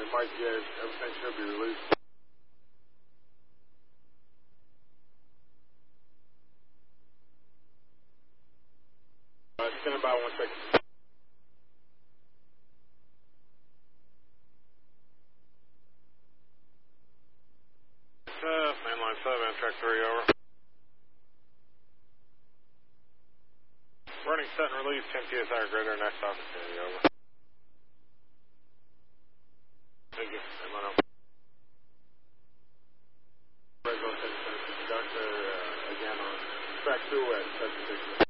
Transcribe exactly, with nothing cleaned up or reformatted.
Mike, yeah, everything should be released. Uh, stand by one second. Uh, mainline seven, track three, over. Running set and release, ten P S I or greater, next opportunity, over. Thank you, mainline over. Red Zone ten, Doctor, uh, again on track two at seven six.